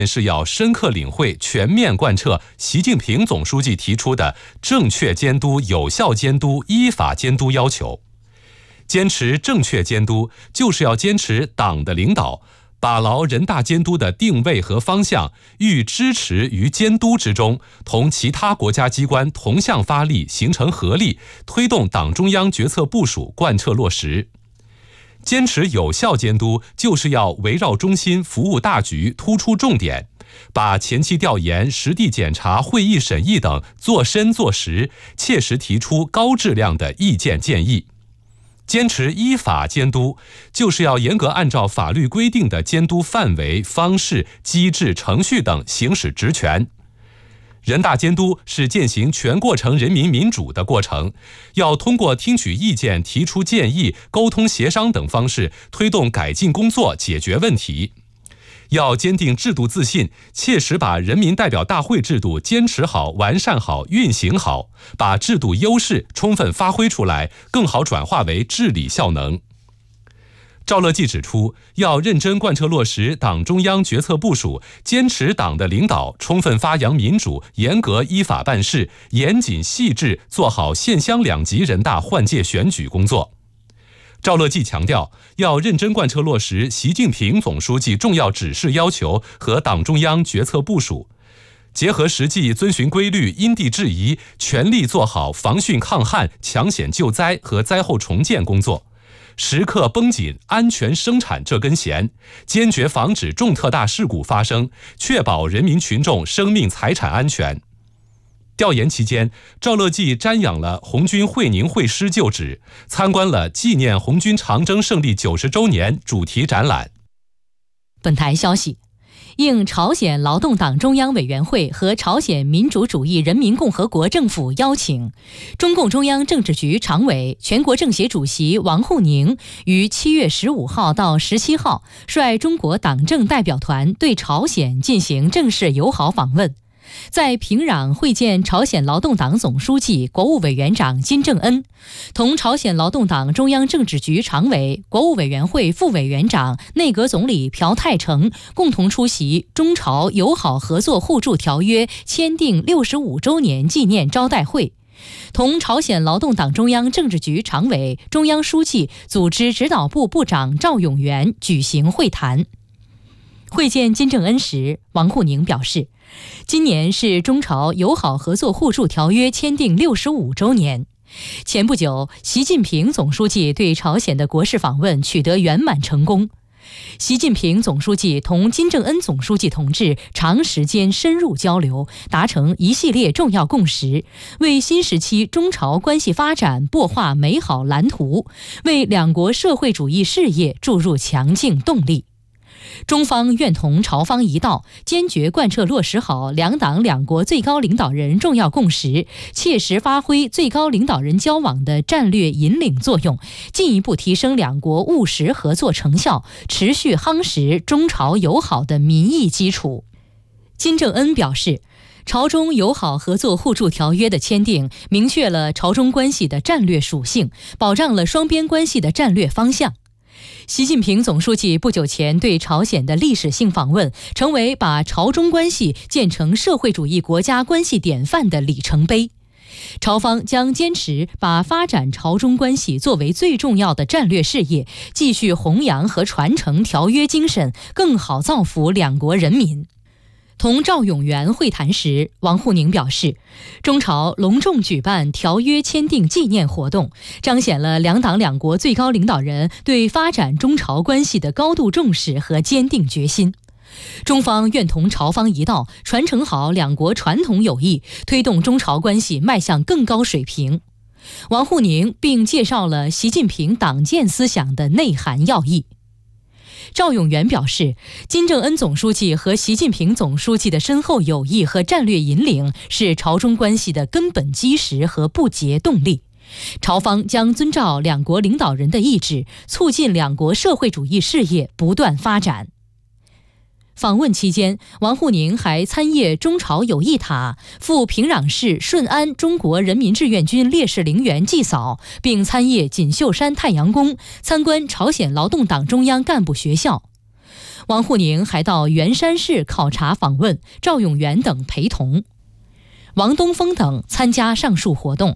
是要深刻领会、全面贯彻习近平总书记提出的正确监督、有效监督、依法监督要求。坚持正确监督，就是要坚持党的领导，把牢人大监督的定位和方向，寓支持于监督之中，同其他国家机关同向发力，形成合力，推动党中央决策部署贯彻落实。坚持有效监督，就是要围绕中心，服务大局，突出重点，把前期调研、实地检查、会议审议等做深做实，切实提出高质量的意见建议。坚持依法监督，就是要严格按照法律规定的监督范围、方式、机制、程序等行使职权。人大监督是践行全过程人民民主的过程，要通过听取意见、提出建议、沟通协商等方式，推动改进工作，解决问题。要坚定制度自信，切实把人民代表大会制度坚持好、完善好、运行好，把制度优势充分发挥出来，更好转化为治理效能。赵乐际指出，要认真贯彻落实党中央决策部署，坚持党的领导，充分发扬民主，严格依法办事，严谨细致做好县乡两级人大换届选举工作。赵乐际强调，要认真贯彻落实习近平总书记重要指示要求和党中央决策部署，结合实际，遵循规律，因地制宜，全力做好防汛抗旱、抢险救灾和灾后重建工作，时刻绷紧安全生产这根弦，坚决防止重特大事故发生，确保人民群众生命财产安全。调研期间，赵乐际瞻仰了红军会宁会师旧址，参观了纪念红军长征胜利90周年主题展览。 本台消息，应朝鲜劳动党中央委员会和朝鲜民主主义人民共和国政府邀请，中共中央政治局常委、全国政协主席王沪宁于7月15号到17号率中国党政代表团对朝鲜进行正式友好访问，在平壤会见朝鲜劳动党总书记、国务委员长金正恩，同朝鲜劳动党中央政治局常委、国务委员会副委员长、内阁总理朴泰成共同出席中朝友好合作互助条约签订65周年纪念招待会，同朝鲜劳动党中央政治局常委、中央书记、组织指导部部长赵永元举行会谈。会见金正恩时，王沪宁表示，今年是中朝友好合作互助条约签订65周年。前不久，习近平总书记对朝鲜的国事访问取得圆满成功。习近平总书记同金正恩总书记同志长时间深入交流，达成一系列重要共识，为新时期中朝关系发展擘画美好蓝图，为两国社会主义事业注入强劲动力。中方愿同朝方一道，坚决贯彻落实好两党两国最高领导人重要共识，切实发挥最高领导人交往的战略引领作用，进一步提升两国务实合作成效，持续夯实中朝友好的民意基础。金正恩表示，朝中友好合作互助条约的签订，明确了朝中关系的战略属性，保障了双边关系的战略方向。习近平总书记不久前对朝鲜的历史性访问，成为把朝中关系建成社会主义国家关系典范的里程碑。朝方将坚持把发展朝中关系作为最重要的战略事业，继续弘扬和传承条约精神，更好造福两国人民。同赵永元会谈时，王沪宁表示，中朝隆重举办条约签订纪念活动，彰显了两党两国最高领导人对发展中朝关系的高度重视和坚定决心。中方愿同朝方一道，传承好两国传统友谊，推动中朝关系迈向更高水平。王沪宁并介绍了习近平党建思想的内涵要义。赵永元表示，金正恩总书记和习近平总书记的深厚友谊和战略引领是朝中关系的根本基石和不竭动力。朝方将遵照两国领导人的意志，促进两国社会主义事业不断发展。访问期间，王沪宁还参谒中朝友谊塔，赴平壤市顺安中国人民志愿军烈士陵园祭扫，并参谒锦绣山太阳宫，参观朝鲜劳动党中央干部学校。 王沪宁还到元山市考察访问，赵永元等陪同，王东峰等参加上述活动。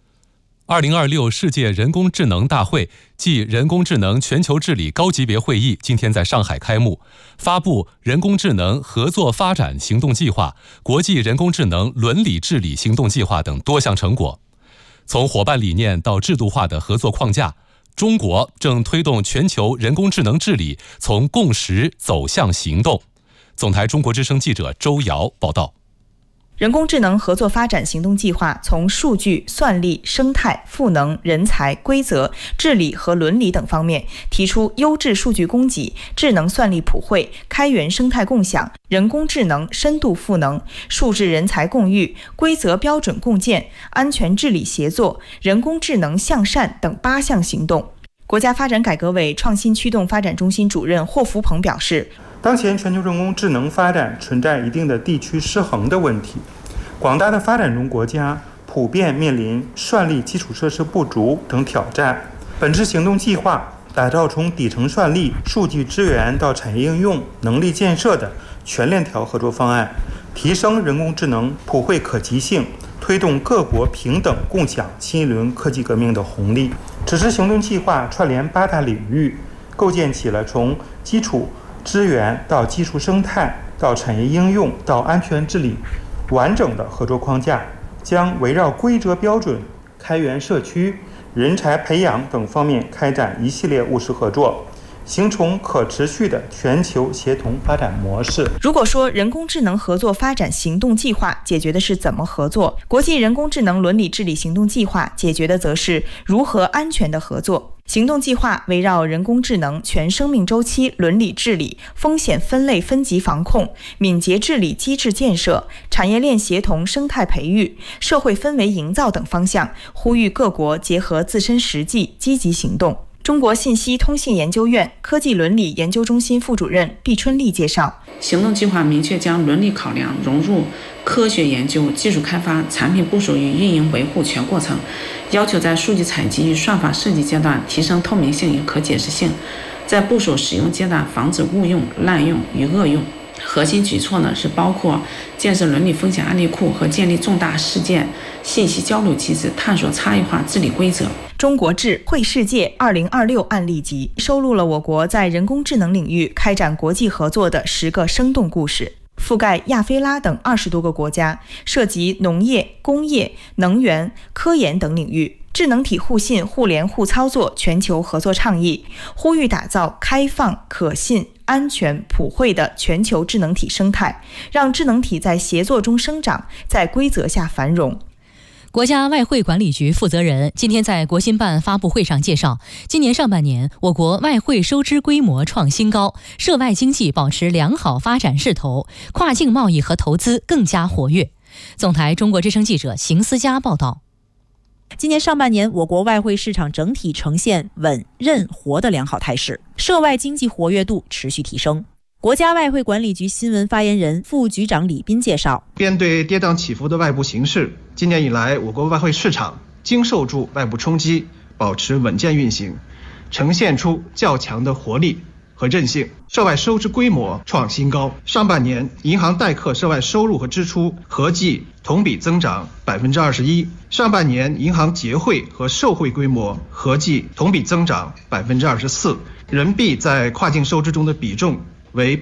2026世界人工智能大会暨人工智能全球治理高级别会议今天在上海开幕，发布人工智能合作发展行动计划、国际人工智能伦理治理行动计划等多项成果。从伙伴理念到制度化的合作框架，中国正推动全球人工智能治理从共识走向行动。总台中国之声记者周瑶报道。 人工智能合作发展行动计划从数据、算力、生态、赋能、人才、规则、治理和伦理等方面提出优质数据供给、智能算力普惠、开源生态共享、人工智能深度赋能、数字人才共育、规则标准共建、安全治理协作、人工智能向善等8项行动。国家发展改革委创新驱动发展中心主任霍福鹏表示， 当前全球人工智能发展存在一定的地区失衡的问题，广大的发展中国家普遍面临算力基础设施不足等挑战。本次行动计划打造从底层算力、数据资源到产业应用、能力建设的全链条合作方案，提升人工智能普惠可及性，推动各国平等共享新一轮科技革命的红利。此次行动计划串联8大领域，构建起了从基础资源到技术生态到产业应用到安全治理完整的合作框架，将围绕规则标准、开源社区、人才培养等方面开展一系列务实合作，形成可持续的全球协同发展模式。 如果说人工智能合作发展行动计划解决的是怎么合作，国际人工智能伦理治理行动计划解决的则是如何安全的合作。行动计划围绕人工智能全生命周期伦理治理、风险分类分级防控、敏捷治理机制建设、产业链协同生态培育、社会氛围营造等方向，呼吁各国结合自身实际积极行动。中国信息通信研究院科技伦理研究中心副主任毕春丽介绍， 行动计划明确将伦理考量融入科学研究、技术开发、产品部署与运营维护全过程，要求在数据采集与算法设计阶段提升透明性与可解释性，在部署使用阶段防止误用、滥用与恶用。核心举措是包括建设伦理风险案例库和建立重大事件信息交流机制，探索差异化治理规则。 中国智慧世界2026案例集收录了我国在人工智能领域开展国际合作的10个生动故事，覆盖亚非拉等20多个国家，涉及农业、工业、能源、科研等领域。智能体互信、互联互操作全球合作倡议，呼吁打造开放、可信、安全、普惠的全球智能体生态，让智能体在协作中生长，在规则下繁荣。 国家外汇管理局负责人今天在国新办发布会上介绍，今年上半年我国外汇收支规模创新高，涉外经济保持良好发展势头，跨境贸易和投资更加活跃。总台中国之声记者邢思佳报道。 今年上半年，我国外汇市场整体呈现稳、韧、活的良好态势，涉外经济活跃度持续提升。国家外汇管理局新闻发言人、副局长李斌介绍， 面对跌宕起伏的外部形势，今年以来，我国外汇市场经受住外部冲击，保持稳健运行，呈现出较强的活力和韧性。涉外收支规模创新高，上半年银行代客涉外收入和支出合计同比增长21%，上半年银行结汇和受汇规模合计同比增长24%，人民币在跨境收支中的比重为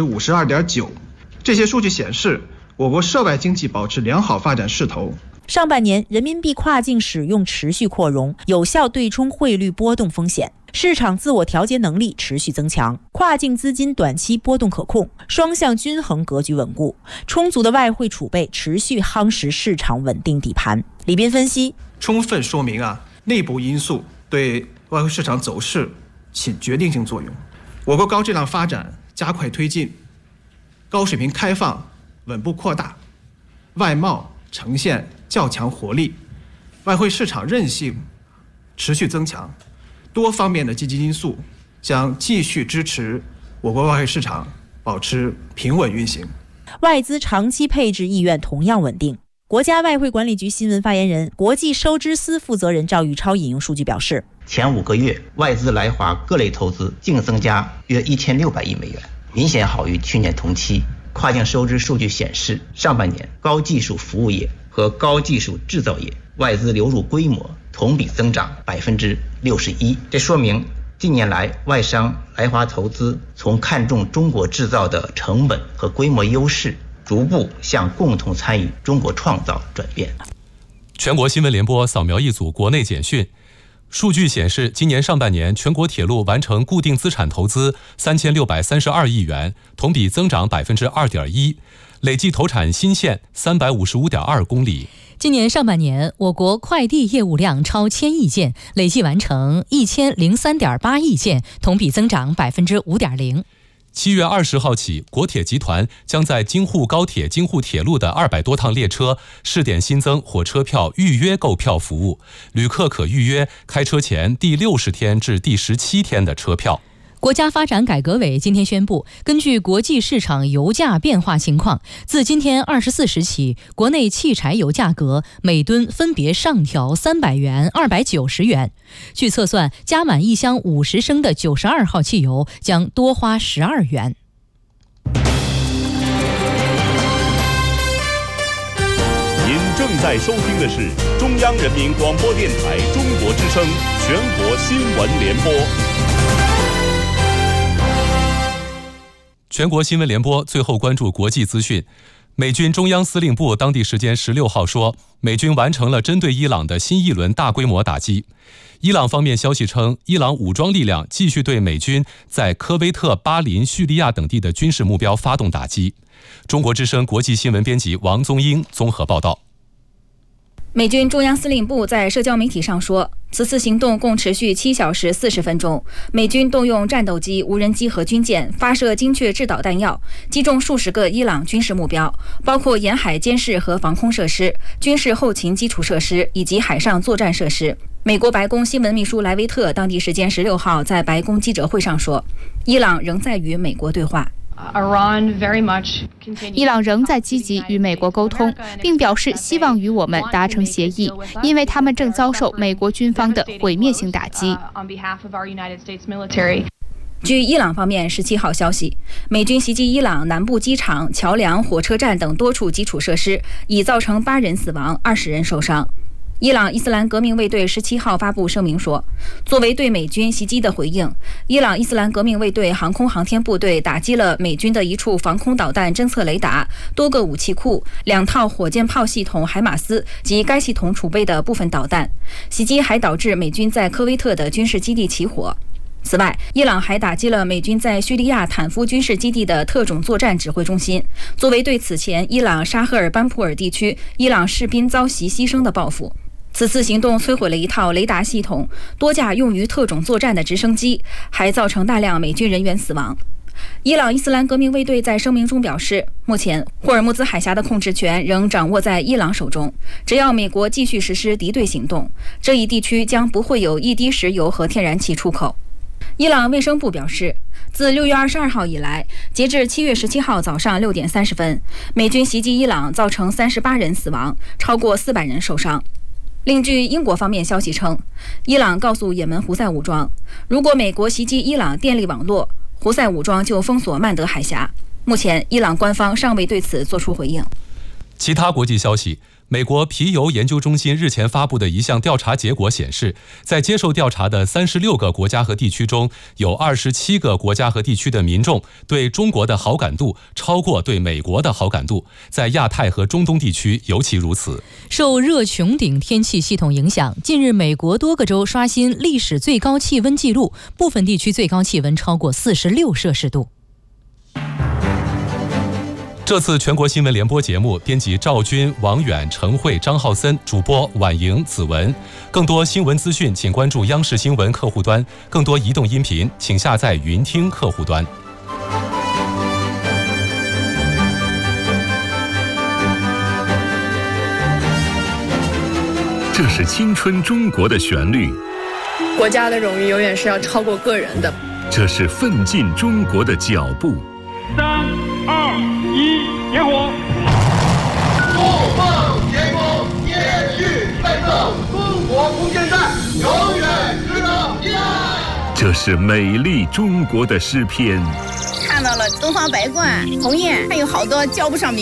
52.9%。这些数据显示，我国涉外经济保持良好发展势头。 上半年人民币跨境使用持续扩容，有效对冲汇率波动风险，市场自我调节能力持续增强，跨境资金短期波动可控，双向均衡格局稳固，充足的外汇储备持续夯实市场稳定底盘。李斌分析， 充分说明内部因素对外汇市场走势起决定性作用。我国高质量发展加快推进，高水平开放稳步扩大，外贸呈现较强活力，外汇市场韧性持续增强，多方面的积极因素将继续支持我国外汇市场保持平稳运行。 外资长期配置意愿同样稳定。国家外汇管理局新闻发言人、国际收支司负责人赵玉超引用数据表示， 前5个月外资来华各类投资净增加约1600亿美元， 明显好于去年同期。跨境收支数据显示，上半年高技术服务业和高技术制造业外资流入规模同比增长61%，这说明近年来外商来华投资从看重中国制造的成本和规模优势，逐步向共同参与中国创造转变。 全国新闻联播扫描一组国内简讯。数据显示，今年上半年全国铁路完成固定资产投资3632亿元，同比增长2.1%，累计投产新线355.2公里。 今年上半年，我国快递业务量超1000亿件，累计完成1003.8亿件，同比增长5.0%。 7月20号起，国铁集团将在京沪高铁、京沪铁路的200多趟列车试点新增火车票预约购票服务，旅客可预约开车前第60天至第17天的车票。 国家发展改革委今天宣布，根据国际市场油价变化情况，自今天24时起，国内汽柴油价格每吨分别上调300元、290元。据测算，加满一箱50升的92号汽油将多花12元。 您正在收听的是中央人民广播电台中国之声全国新闻联播。 全国新闻联播最后关注国际资讯。美军中央司令部当地时间16号说，美军完成了针对伊朗的新一轮大规模打击。伊朗方面消息称，伊朗武装力量继续对美军在科威特、巴林、叙利亚等地的军事目标发动打击。中国之声国际新闻编辑王宗英综合报道。 美军中央司令部在社交媒体上说，此次行动共持续7小时40分钟，美军动用战斗机、无人机和军舰发射精确制导弹药，击中数十个伊朗军事目标，包括沿海监视和防空设施、军事后勤基础设施以及海上作战设施。美国白宫新闻秘书莱维特当地时间16号在白宫记者会上说，伊朗仍在与美国对话。 伊朗仍在积极与美国沟通，并表示希望与我们达成协议，因为他们正遭受美国军方的毁灭性打击。 据伊朗方面17号消息，美军袭击伊朗南部机场、桥梁、火车站等多处基础设施，已造成8人死亡、20人受伤。伊朗伊斯兰革命卫队17号发布声明说，作为对美军袭击的回应，伊朗伊斯兰革命卫队航空航天部队打击了美军的一处防空导弹侦测雷达、多个武器库、2套火箭炮系统海马斯及该系统储备的部分导弹。袭击还导致美军在科威特的军事基地起火。此外，伊朗还打击了美军在叙利亚坦夫军事基地的特种作战指挥中心，作为对此前伊朗沙赫尔班普尔地区伊朗士兵遭袭牺牲的报复。此次行动摧毁了一套雷达系统、多架用于特种作战的直升机，还造成大量美军人员死亡。伊朗伊斯兰革命卫队在声明中表示，目前霍尔木兹海峡的控制权仍掌握在伊朗手中，只要美国继续实施敌对行动，这一地区将不会有一滴石油和天然气出口。伊朗卫生部表示，自6月22号以来，截至7月17号早上6点30分，美军袭击伊朗造成38人死亡，超过400人受伤。另据英国方面消息称，伊朗告诉也门胡塞武装，如果美国袭击伊朗电力网络，胡塞武装就封锁曼德海峡。目前，伊朗官方尚未对此作出回应。 其他国际消息，美国皮尤研究中心日前发布的一项调查结果显示，在接受调查的36个国家和地区中，有27个国家和地区的民众对中国的好感度超过对美国的好感度，在亚太和中东地区尤其如此。 受热穹顶天气系统影响，近日美国多个州刷新历史最高气温纪录，部分地区最高气温超过46摄氏度。 这次全国新闻联播节目，编辑赵军、王远、陈慧、张浩森，主播婉莹、子文。更多新闻资讯，请关注央视新闻客户端；更多移动音频，请下载云听客户端。 这是青春中国的旋律， 国家的荣誉永远是要超过个人的。 这是奋进中国的脚步。 3、2、1，点火！ 不放前功，延续奋斗，中国空间站永远值得依赖。 这是美丽中国的诗篇。 看到到了东方白冠、鸿雁，还有好多叫不上名